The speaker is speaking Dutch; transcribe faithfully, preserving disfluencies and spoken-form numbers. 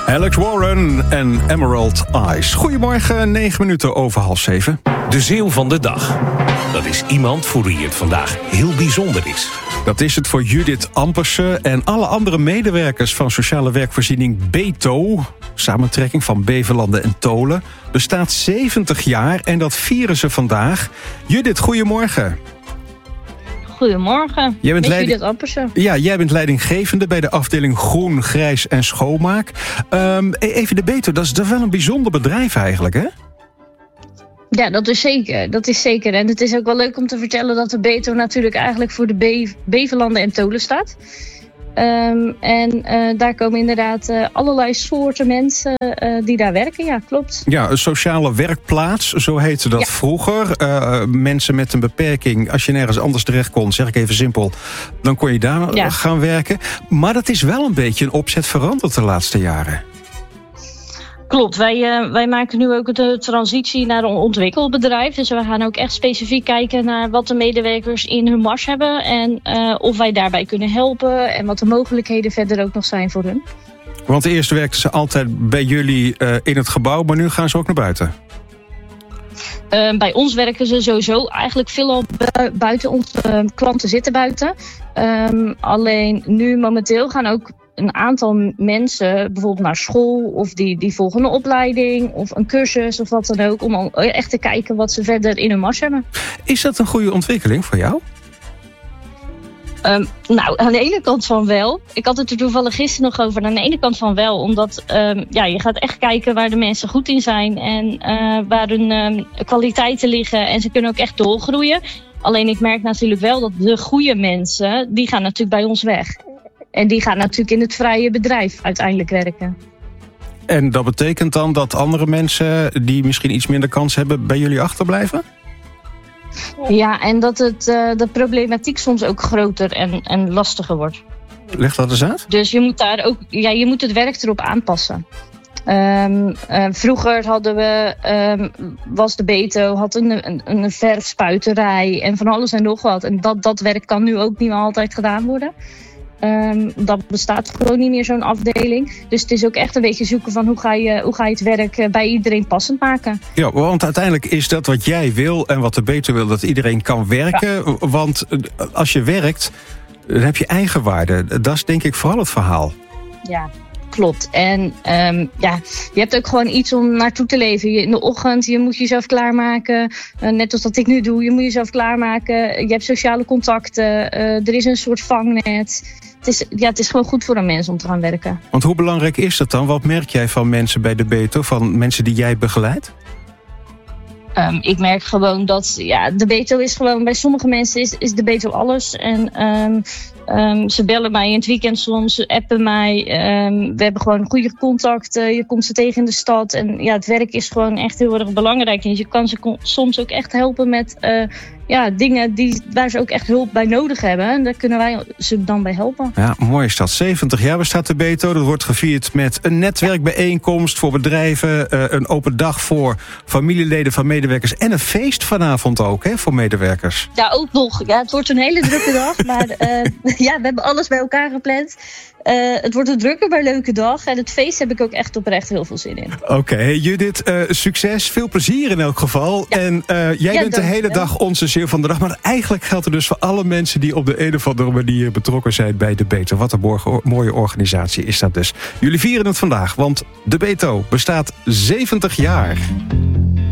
Alex Warren en Emerald Eyes. Goedemorgen, negen minuten over half zeven. De ziel van de dag. Dat is iemand voor wie het vandaag heel bijzonder is. Dat is het voor Judith Ampersen en alle andere medewerkers van sociale werkvoorziening Beto. Samentrekking van Beverlanden en Tolen. Bestaat zeventig jaar en dat vieren ze vandaag. Judith, goedemorgen. Goedemorgen, jij bent met leiding... Judith Ampersen. Ja, jij bent leidinggevende bij de afdeling Groen, Grijs en Schoonmaak. Um, even de Beto, dat is, dat is wel een bijzonder bedrijf eigenlijk, hè? Ja, dat is zeker. Dat is zeker. En het is ook wel leuk om te vertellen dat de Beto natuurlijk eigenlijk voor de Be- Beverlanden en Tolen staat. Um, en uh, daar komen inderdaad uh, allerlei soorten mensen uh, die daar werken. Ja, klopt. Ja, een sociale werkplaats, zo heette dat ja. vroeger. Uh, mensen met een beperking, als je nergens anders terecht kon, zeg ik even simpel, dan kon je daar ja. gaan werken. Maar dat is wel een beetje een opzet veranderd de laatste jaren. Klopt, wij, uh, wij maken nu ook de transitie naar een ontwikkelbedrijf. Dus we gaan ook echt specifiek kijken naar wat de medewerkers in hun mars hebben. En uh, of wij daarbij kunnen helpen en wat de mogelijkheden verder ook nog zijn voor hun. Want eerst werkten ze altijd bij jullie uh, in het gebouw, maar nu gaan ze ook naar buiten. Uh, bij ons werken ze sowieso eigenlijk veelal bu- buiten. Onze uh, klanten zitten buiten. Um, alleen nu momenteel gaan ook een aantal mensen bijvoorbeeld naar school of die, die volgen een opleiding of een cursus of wat dan ook, om al echt te kijken wat ze verder in hun mars hebben. Is dat een goede ontwikkeling voor jou? Um, nou, aan de ene kant van wel. Ik had het er toevallig gisteren nog over. Aan de ene kant van wel, omdat um, ja, je gaat echt kijken waar de mensen goed in zijn en uh, waar hun um, kwaliteiten liggen en ze kunnen ook echt doorgroeien. Alleen ik merk natuurlijk wel dat de goede mensen, die gaan natuurlijk bij ons weg. En die gaan natuurlijk in het vrije bedrijf uiteindelijk werken. En dat betekent dan dat andere mensen die misschien iets minder kans hebben bij jullie achterblijven? Ja, en dat het, uh, de problematiek soms ook groter en, en lastiger wordt. Leg dat eens uit. Dus je moet daar ook, ja, je moet het werk erop aanpassen. Um, uh, vroeger hadden we, um, was de Beto, had een, een, een verfspuiterij en van alles en nog wat. En dat, dat werk kan nu ook niet meer altijd gedaan worden. Um, dat bestaat gewoon niet meer, zo'n afdeling. Dus het is ook echt een beetje zoeken van hoe ga je, hoe ga je het werk bij iedereen passend maken. Ja, want uiteindelijk is dat wat jij wil en wat de Beto wil, dat iedereen kan werken. Ja. Want als je werkt, dan heb je eigenwaarde. Dat is denk ik vooral het verhaal. Ja, klopt. En um, ja, je hebt ook gewoon iets om naartoe te leven. Je, in de ochtend, je moet jezelf klaarmaken. Uh, net als dat ik nu doe, je moet jezelf klaarmaken. Je hebt sociale contacten. Uh, er is een soort vangnet. Het is, ja, het is gewoon goed voor een mens om te gaan werken. Want hoe belangrijk is dat dan? Wat merk jij van mensen bij de Beto, van mensen die jij begeleidt? Um, ik merk gewoon dat ja, de Beto is gewoon, bij sommige mensen is, is de Beto alles. En um, um, ze bellen mij in het weekend soms, ze appen mij. Um, we hebben gewoon goede contacten. Je komt ze tegen in de stad. En ja, het werk is gewoon echt heel erg belangrijk. En je kan ze kon, soms ook echt helpen met uh, ja, dingen die, waar ze ook echt hulp bij nodig hebben. En daar kunnen wij ze dan bij helpen. Ja, mooi is dat. zeventig jaar bestaat de Beto. Dat wordt gevierd met een netwerkbijeenkomst voor bedrijven. Uh, een open dag voor familieleden van medewerkers. En een feest vanavond ook, hè, voor medewerkers. Ja, ook nog. Ja, het wordt een hele drukke dag. Maar uh, ja, we hebben alles bij elkaar gepland. Uh, het wordt een drukke maar leuke dag. En het feest heb ik ook echt oprecht heel veel zin in. Oké, okay, Judith, uh, succes. Veel plezier in elk geval. Ja. En uh, jij ja, bent de hele ja. dag onze ziel van de dag. Maar eigenlijk geldt het dus voor alle mensen die op de een of andere manier betrokken zijn bij de Beto. Wat een mooie organisatie is dat dus. Jullie vieren het vandaag, want de Beto bestaat zeventig jaar.